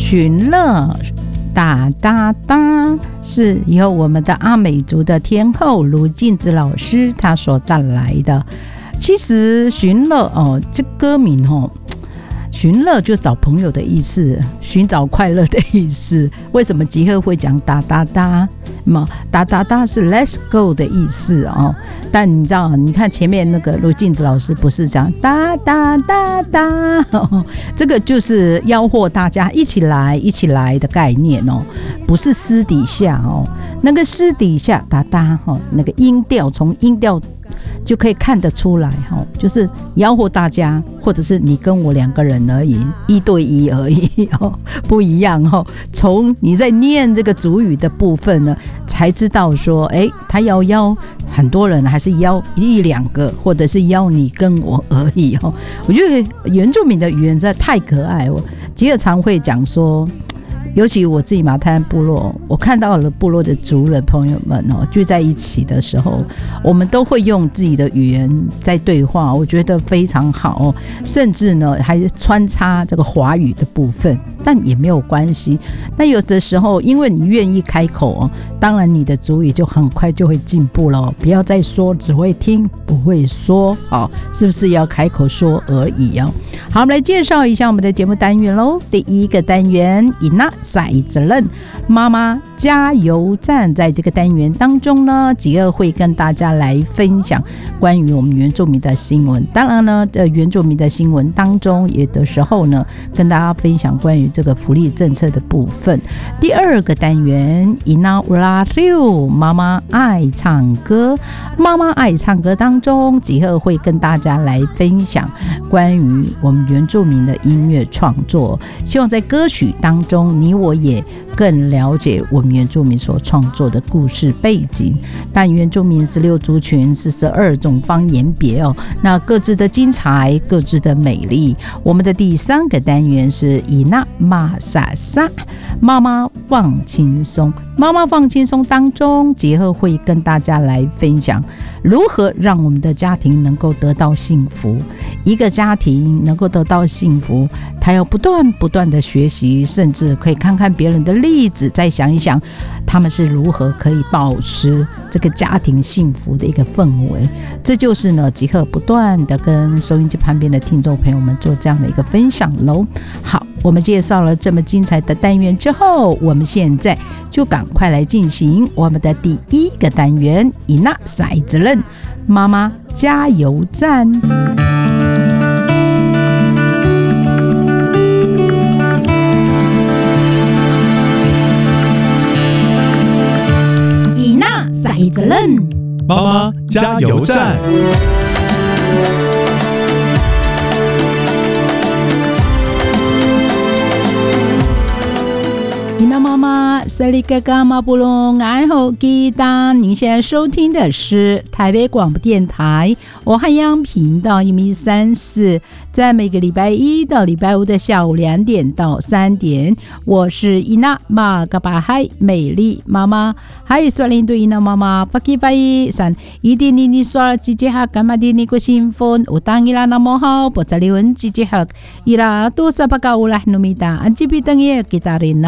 寻乐哒哒哒，是由我们的阿美族的天后卢静子老师她所带来的。其实寻乐这歌名寻乐就找朋友的意思，寻找快乐的意思。为什么集合会讲哒哒哒？哒哒哒是 Let's go 的意思但你知道，你看前面那个卢静子老师不是讲哒哒哒哒这个就是吆喝大家一起来一起来的概念不是私底下那个私底下哒哒那个音调，从音调就可以看得出来就是吆喝大家，或者是你跟我2个人而已，一对一而已不一样从你在念这个族语的部分呢，才知道说他要邀很多人，还是邀1、2个，或者是邀你跟我而已我觉得原住民的语言真的太可爱。我吉尔常会讲说，尤其我自己马太安部落，我看到了部落的族人朋友们聚在一起的时候，我们都会用自己的语言在对话，我觉得非常好甚至呢还穿插这个华语的部分，但也没有关系。那有的时候因为你愿意开口当然你的族语就很快就会进步了不要再说只会听不会说是不是要开口说而已好，我们来介绍一下我们的节目单元咯。第一个单元以那赛责任妈妈加油站，在这个单元当中呢，吉尔会跟大家来分享关于我们原住民的新闻。当然呢原住民的新闻当中，有的时候呢跟大家分享关于这个福利政策的部分。第二个单元以那乌拉六妈妈爱唱歌，妈妈爱唱歌当中，吉尔会跟大家来分享关于我们原住民的音乐创作，希望在歌曲当中你我也更了解我们原住民所创作的故事背景。但原住民16族群42种方言别那各自的精彩，各自的美丽。我们的第3个单元是以那玛萨萨妈妈放轻松，妈妈放轻松当中，结合会跟大家来分享如何让我们的家庭能够得到幸福。一个家庭能够得到幸福，他要不断的学习，甚至可以看看别人的例子，再想一想他们是如何可以保持这个家庭幸福的一个氛围。这就是呢吉赫不断的跟收音机旁边的听众朋友们做这样的一个分享咯。好，我们介绍了这么精彩的单元之后，我们现在就赶快来进行我们的第1个单元以那赛责任妈妈加油站。以那赛责任妈妈加油站。 你的妈妈塞里格嘎马布隆爱好吉达，您现在收听的是台北广播电台我汉阳频道134，在每个礼拜1到礼拜5的下午2点到3点，我是伊娜马嘎巴海美丽妈妈，还有说领队伊娜妈妈发给发一三一定你说了姐姐哈干嘛的你个新婚我当伊拉那么好不在里文姐姐哈伊拉多少巴嘎乌拉努米达安吉比等也给大人